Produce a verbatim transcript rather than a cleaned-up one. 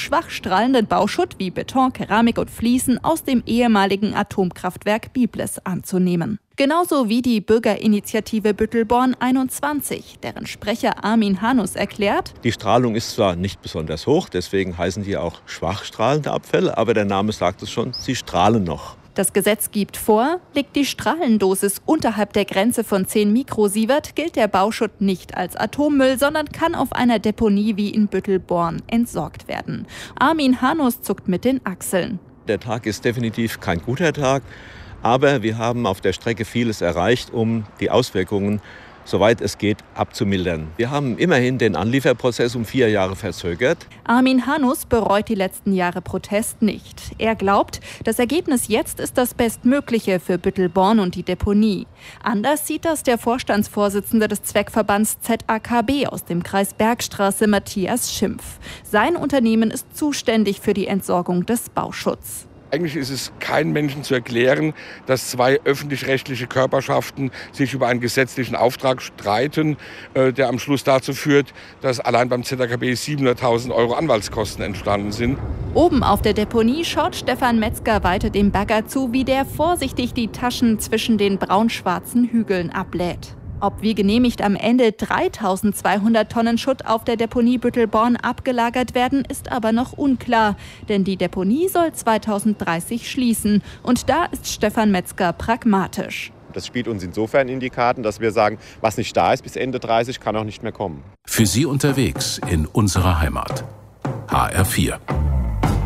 schwach strahlenden Bauschutt wie Beton, Keramik und Fliesen aus dem ehemaligen Atomkraftwerk Biblis anzunehmen. Genauso wie die Bürgerinitiative Büttelborn einundzwanzig, deren Sprecher Armin Hanus erklärt: Die Strahlung ist zwar nicht besonders hoch, deswegen heißen die auch schwach strahlende Abfälle, aber der Name sagt es schon, sie strahlen noch. Das Gesetz gibt vor, liegt die Strahlendosis unterhalb der Grenze von zehn Mikrosievert, gilt der Bauschutt nicht als Atommüll, sondern kann auf einer Deponie wie in Büttelborn entsorgt werden. Armin Hanus zuckt mit den Achseln. Der Tag ist definitiv kein guter Tag, aber wir haben auf der Strecke vieles erreicht, um die Auswirkungen, soweit es geht, abzumildern. Wir haben immerhin den Anlieferprozess um vier Jahre verzögert. Armin Hanus bereut die letzten Jahre Protest nicht. Er glaubt, das Ergebnis jetzt ist das Bestmögliche für Büttelborn und die Deponie. Anders sieht das der Vorstandsvorsitzende des Zweckverbands Z A K B aus dem Kreis Bergstraße, Matthias Schimpf. Sein Unternehmen ist zuständig für die Entsorgung des Bauschutts. Eigentlich ist es keinem Menschen zu erklären, dass zwei öffentlich-rechtliche Körperschaften sich über einen gesetzlichen Auftrag streiten, der am Schluss dazu führt, dass allein beim Z A K B siebenhunderttausend Euro Anwaltskosten entstanden sind. Oben auf der Deponie schaut Stefan Metzger weiter dem Bagger zu, wie der vorsichtig die Taschen zwischen den braun-schwarzen Hügeln ablädt. Ob wie genehmigt am Ende dreitausendzweihundert Tonnen Schutt auf der Deponie Büttelborn abgelagert werden, ist aber noch unklar. Denn die Deponie soll zweitausenddreißig schließen. Und da ist Stefan Metzger pragmatisch. Das spielt uns insofern in die Karten, dass wir sagen, was nicht da ist bis Ende dreißig, kann auch nicht mehr kommen. Für Sie unterwegs in unserer Heimat. H R vier.